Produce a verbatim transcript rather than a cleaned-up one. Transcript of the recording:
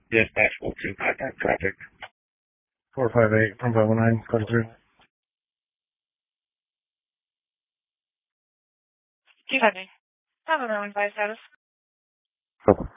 Dispatch will two contact traffic. four five eight from five one nine, code through. two five nine. Have a Merwin five status. Okay.